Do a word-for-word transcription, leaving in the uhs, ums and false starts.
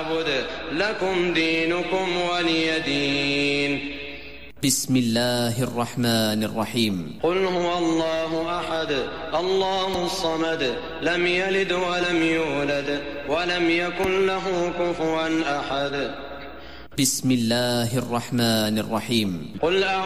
أعبد لكم دينكم ولي دين. بسم الله الرحمن الرحيم. قل هو الله أحد الله الصمد لم يلد ولم يولد ولم يكن له كفوا أحد. بسم الله الرحمن الرحيم. قل